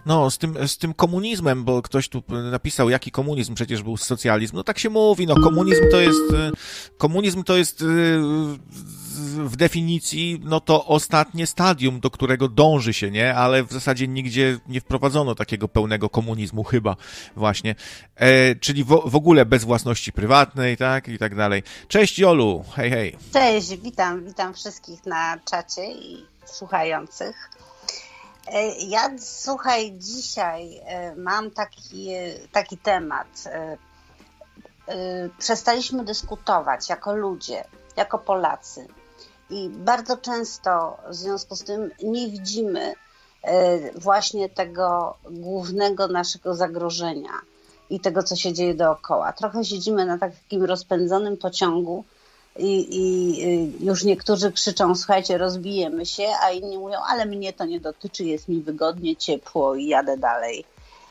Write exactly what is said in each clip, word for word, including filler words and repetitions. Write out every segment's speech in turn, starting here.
No, z tym, z tym komunizmem, bo ktoś tu napisał, jaki komunizm, przecież był socjalizm. No tak się mówi, no komunizm to jest, komunizm to jest w definicji, no to ostatnie stadium, do którego dąży się, nie? Ale w zasadzie nigdzie nie wprowadzono takiego pełnego komunizmu, chyba właśnie. E, czyli w, w ogóle bez własności prywatnej, tak? I tak dalej. Cześć Jolu, hej, hej. Cześć, witam, witam wszystkich na czacie i słuchających. Ja, słuchaj, dzisiaj mam taki, taki temat. Przestaliśmy dyskutować jako ludzie, jako Polacy i bardzo często w związku z tym nie widzimy właśnie tego głównego naszego zagrożenia i tego, co się dzieje dookoła. Trochę siedzimy na takim rozpędzonym pociągu i, i już niektórzy krzyczą, słuchajcie, rozbijemy się, a inni mówią, ale mnie to nie dotyczy, jest mi wygodnie, ciepło i jadę dalej.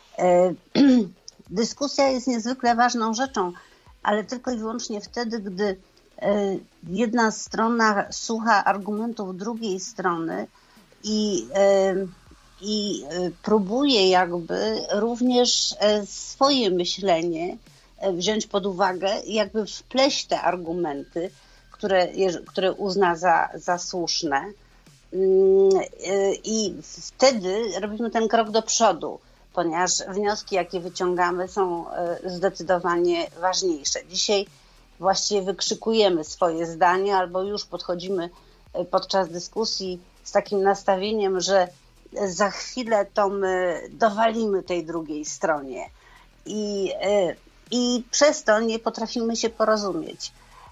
Dyskusja jest niezwykle ważną rzeczą, ale tylko i wyłącznie wtedy, gdy jedna strona słucha argumentów drugiej strony i, i próbuje jakby również swoje myślenie wziąć pod uwagę, jakby wpleść te argumenty, które, które uzna za, za słuszne. I wtedy robimy ten krok do przodu, ponieważ wnioski, jakie wyciągamy, są zdecydowanie ważniejsze. Dzisiaj właściwie wykrzykujemy swoje zdanie albo już podchodzimy podczas dyskusji z takim nastawieniem, że za chwilę to my dowalimy tej drugiej stronie. I I przez to nie potrafimy się porozumieć.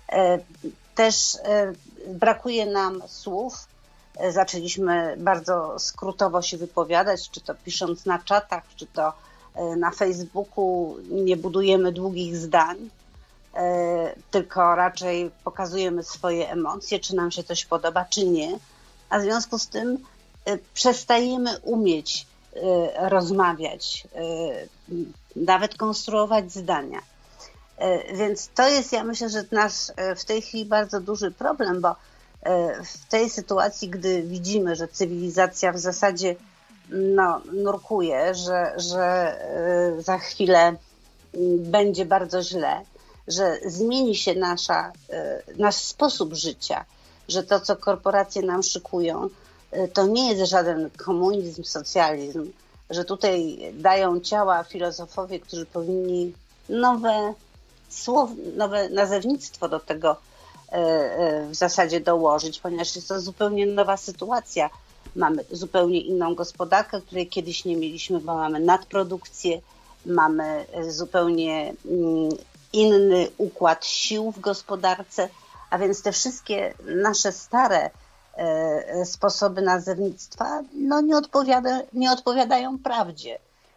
Też brakuje nam słów. Zaczęliśmy bardzo skrótowo się wypowiadać, czy to pisząc na czatach, czy to na Facebooku. Nie budujemy długich zdań, tylko raczej pokazujemy swoje emocje, czy nam się coś podoba, czy nie. A w związku z tym przestajemy umieć rozmawiać, nawet konstruować zdania. Więc to jest, ja myślę, że nasz w tej chwili bardzo duży problem, bo w tej sytuacji, gdy widzimy, że cywilizacja w zasadzie no, nurkuje, że, że za chwilę będzie bardzo źle, że zmieni się nasza, nasz sposób życia, że to, co korporacje nam szykują, to nie jest żaden komunizm, socjalizm, że tutaj dają ciała filozofowie, którzy powinni nowe słowo, nowe nazewnictwo do tego w zasadzie dołożyć, ponieważ jest to zupełnie nowa sytuacja. Mamy zupełnie inną gospodarkę, której kiedyś nie mieliśmy, bo mamy nadprodukcję, mamy zupełnie inny układ sił w gospodarce, a więc te wszystkie nasze stare sposoby nazewnictwa no nie, odpowiada, nie odpowiadają prawdzie.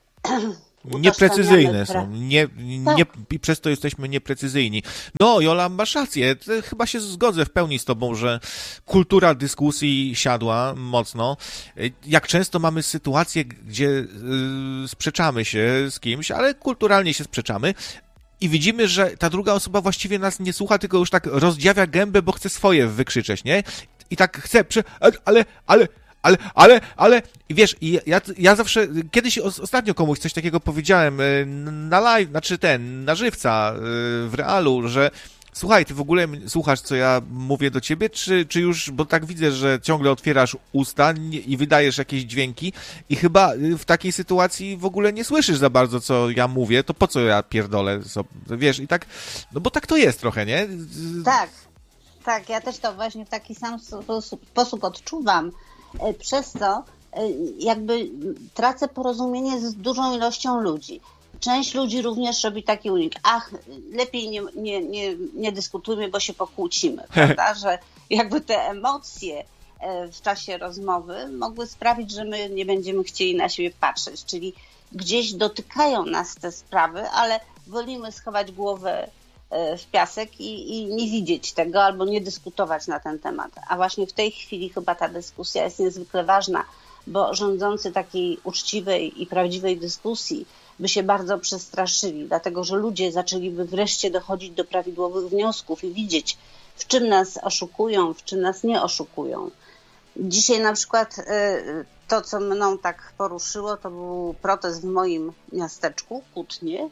Nieprecyzyjne są, nie, nie, i przez to jesteśmy nieprecyzyjni. No, Jola, masz rację, chyba się zgodzę w pełni z tobą, że kultura dyskusji siadła mocno. Jak często mamy sytuacje, gdzie yy, sprzeczamy się z kimś, ale kulturalnie się sprzeczamy, i widzimy, że ta druga osoba właściwie nas nie słucha, tylko już tak rozdziawia gębę, bo chce swoje wykrzyczeć, nie? I tak chce, ale, ale, ale, ale, ale, i wiesz, ja, ja zawsze, kiedyś ostatnio komuś coś takiego powiedziałem na live, znaczy ten, na żywca, w realu, że słuchaj, ty w ogóle słuchasz, co ja mówię do ciebie, czy, czy już, bo tak widzę, że ciągle otwierasz usta i wydajesz jakieś dźwięki i chyba w takiej sytuacji w ogóle nie słyszysz za bardzo, co ja mówię, to po co ja pierdolę, wiesz, i tak, no bo tak to jest trochę, nie? Tak, tak, ja też to właśnie w taki sam sposób odczuwam, przez co jakby tracę porozumienie z dużą ilością ludzi. Część ludzi również robi taki unik. Ach, lepiej nie, nie, nie, nie dyskutujmy, bo się pokłócimy, prawda? Że jakby te emocje w czasie rozmowy mogły sprawić, że my nie będziemy chcieli na siebie patrzeć. Czyli gdzieś dotykają nas te sprawy, ale wolimy schować głowę w piasek i, i nie widzieć tego albo nie dyskutować na ten temat. A właśnie w tej chwili chyba ta dyskusja jest niezwykle ważna, bo rządzący takiej uczciwej i prawdziwej dyskusji by się bardzo przestraszyli, dlatego że ludzie zaczęliby wreszcie dochodzić do prawidłowych wniosków i widzieć, w czym nas oszukują, w czym nas nie oszukują. Dzisiaj na przykład to, co mną tak poruszyło, to był protest w moim miasteczku, Kutnie,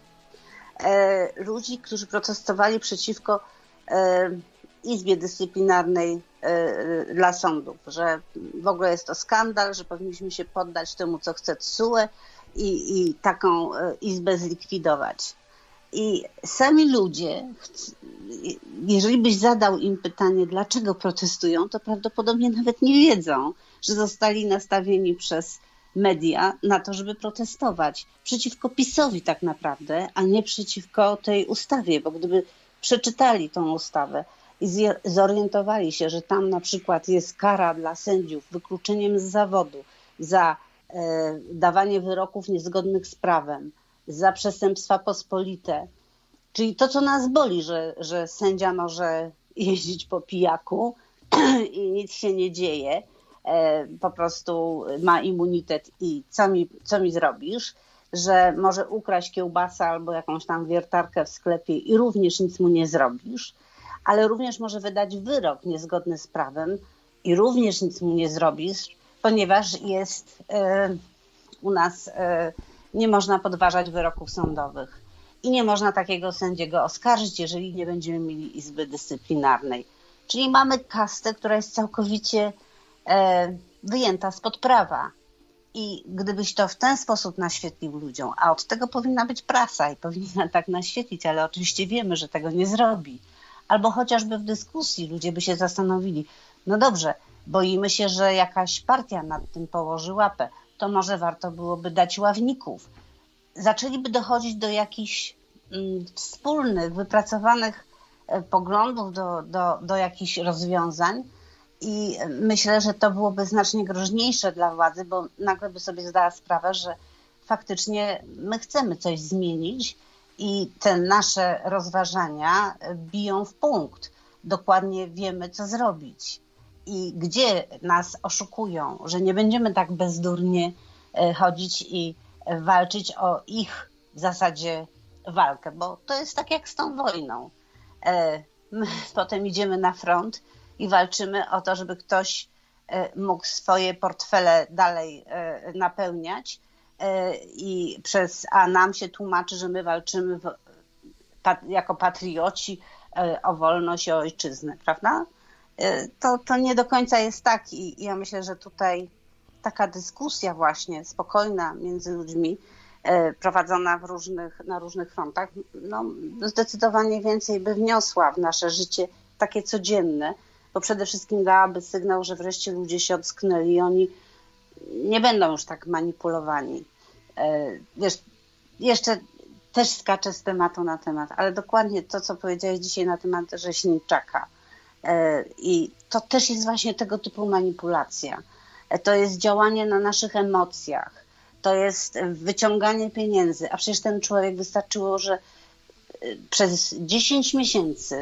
ludzi, którzy protestowali przeciwko Izbie Dyscyplinarnej dla sądów, że w ogóle jest to skandal, że powinniśmy się poddać temu, co chce T S U E i, i taką izbę zlikwidować. I sami ludzie, jeżeli byś zadał im pytanie, dlaczego protestują, to prawdopodobnie nawet nie wiedzą, że zostali nastawieni przez media na to, żeby protestować przeciwko PiS-owi tak naprawdę, a nie przeciwko tej ustawie, bo gdyby przeczytali tą ustawę i zorientowali się, że tam na przykład jest kara dla sędziów wykluczeniem z zawodu za e, dawanie wyroków niezgodnych z prawem, za przestępstwa pospolite, czyli to, co nas boli, że, że sędzia może jeździć po pijaku i nic się nie dzieje, e, po prostu ma immunitet i co mi, co mi zrobisz, że może ukraść kiełbasę albo jakąś tam wiertarkę w sklepie i również nic mu nie zrobisz, ale również może wydać wyrok niezgodny z prawem i również nic mu nie zrobisz, ponieważ jest e, u nas e, nie można podważać wyroków sądowych i nie można takiego sędziego oskarżyć, jeżeli nie będziemy mieli Izby Dyscyplinarnej. Czyli mamy kastę, która jest całkowicie e, wyjęta spod prawa. I gdybyś to w ten sposób naświetlił ludziom, a od tego powinna być prasa i powinna tak naświetlić, ale oczywiście wiemy, że tego nie zrobi. Albo chociażby w dyskusji ludzie by się zastanowili, no dobrze, boimy się, że jakaś partia nad tym położy łapę, to może warto byłoby dać ławników. Zaczęliby dochodzić do jakichś mm, wspólnych, wypracowanych e, poglądów, do, do, do jakichś rozwiązań i myślę, że to byłoby znacznie groźniejsze dla władzy, bo nagle by sobie zdała sprawę, że faktycznie my chcemy coś zmienić i te nasze rozważania biją w punkt. Dokładnie wiemy, co zrobić i gdzie nas oszukują, że nie będziemy tak bezdurnie chodzić i walczyć o ich w zasadzie walkę, bo to jest tak jak z tą wojną. My potem idziemy na front i walczymy o to, żeby ktoś mógł swoje portfele dalej napełniać i przez, a nam się tłumaczy, że my walczymy w, jako patrioci o wolność i o ojczyznę, prawda? To, to nie do końca jest tak i ja myślę, że tutaj taka dyskusja właśnie spokojna między ludźmi, prowadzona w różnych, na różnych frontach, no, zdecydowanie więcej by wniosła w nasze życie takie codzienne, bo przede wszystkim dałaby sygnał, że wreszcie ludzie się ocknęli i oni nie będą już tak manipulowani. Wiesz, jeszcze też skaczę z tematu na temat, ale dokładnie to, co powiedziałeś dzisiaj na temat Rzeźniczaka. I to też jest właśnie tego typu manipulacja. To jest działanie na naszych emocjach. To jest wyciąganie pieniędzy. A przecież ten człowiek wystarczyło, że przez dziesięć miesięcy